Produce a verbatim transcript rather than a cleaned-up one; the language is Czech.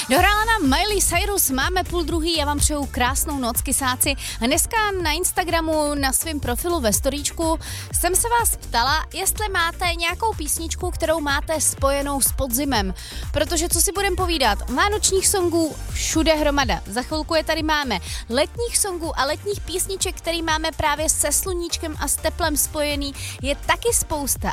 Dohrála nám Miley Cyrus, máme půl druhý, já vám přeju krásnou noc, kysáci. Dneska na Instagramu, na svém profilu ve storíčku jsem se vás ptala, jestli máte nějakou písničku, kterou máte spojenou s podzimem. Protože co si budem povídat, vánočních songů všude hromada. Za chvilku je tady máme letních songů a letních písniček, který máme právě se sluníčkem a s teplem spojený, je taky spousta.